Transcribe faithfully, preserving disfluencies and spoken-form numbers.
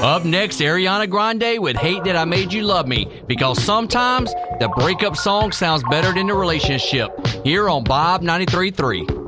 Up next, Ariana Grande with Hate That I Made You Love Me, because sometimes the breakup song sounds better than the relationship. Here on Bob ninety-three point three.